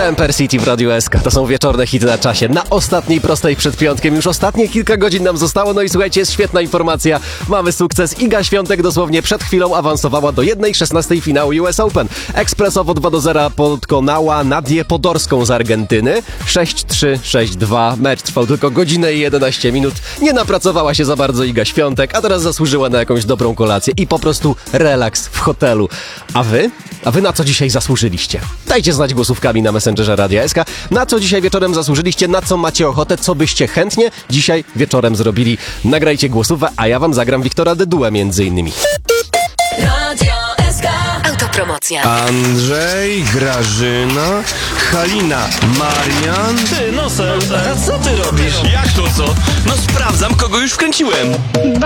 Temper City w Radiu SK. To są wieczorne hity na czasie. Na ostatniej prostej przed piątkiem. Już ostatnie kilka godzin nam zostało. No i słuchajcie, jest świetna informacja. Mamy sukces. Iga Świątek dosłownie przed chwilą awansowała do 1/16 finału US Open. Ekspresowo 2-0 pokonała Nadię Podorską z Argentyny. 6-3, 6-2. Mecz trwał tylko godzinę i 11 minut. Nie napracowała się za bardzo Iga Świątek, a teraz zasłużyła na jakąś dobrą kolację i po prostu relaks w hotelu. A wy? A wy na co dzisiaj zasłużyliście? Dajcie znać głosówkami na Messengerze Radia SK. Na co dzisiaj wieczorem zasłużyliście, na co macie ochotę, co byście chętnie dzisiaj wieczorem zrobili. Nagrajcie głosówkę, a ja wam zagram Wiktora Dydułę między innymi. Radio SK. Autopromocja. Andrzej, Grażyna, Halina, Marian. Ty, Nosem, a co ty robisz? Jak to co? No sprawdzam, kogo już wkręciłem.